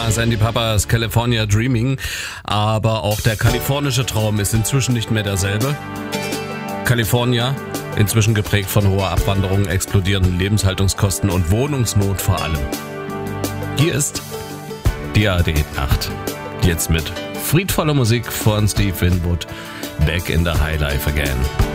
Ja, Sandy Papas California Dreaming. Aber auch der kalifornische Traum ist inzwischen nicht mehr derselbe. California, inzwischen geprägt von hoher Abwanderung, explodierenden Lebenshaltungskosten und Wohnungsnot vor allem. Hier ist die ARD-Nacht. Jetzt mit friedvoller Musik von Steve Winwood. Back in the High Life again.